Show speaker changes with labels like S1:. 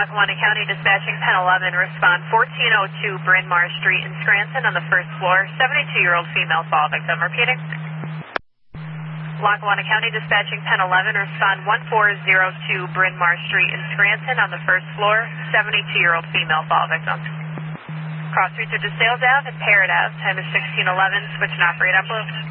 S1: Lackawanna County Dispatching, Pen 11, respond 1402 Bryn Mawr Street in Scranton on the first floor, 72-year-old female fall victim. Repeating. Lackawanna County Dispatching, Pen 11, respond 1402 Bryn Mawr Street in Scranton on the first floor, 72-year-old female fall victim. Cross route to DeSales Ave and Parrott Ave, time is 1611, switch and operate up low.